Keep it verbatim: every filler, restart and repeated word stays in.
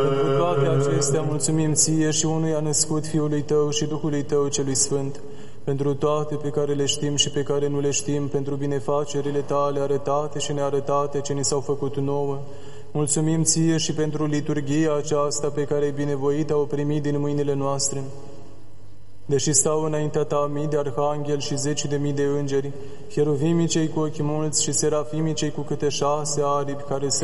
Pentru toate acestea mulțumim Ție și unuia născut Fiului Tău și Duhului Tău celui Sfânt, pentru toate pe care le știm și pe care nu le știm, pentru binefacerile Tale arătate și nearătate ce ni s-au făcut nouă. Mulțumim Ție și pentru liturghia aceasta pe care ai binevoit o primit din mâinile noastre. Deși stau înaintea Ta mii de arhangheli și zeci de mii de îngeri, cheruvimii cei cu ochi mulți și serafimii cei cu câte șase aripi care se